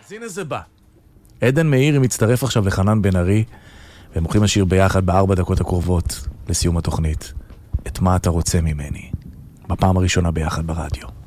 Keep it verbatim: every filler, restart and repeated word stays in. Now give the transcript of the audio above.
אז הנה זה בא. עדן מאירי מצטרף עכשיו לחנן בן ארי, והם הולכים לשיר ביחד בארבע דקות הקרובות לסיום התוכנית. את מה אתה רוצה ממני? בפעם הראשונה ביחד ברדיו.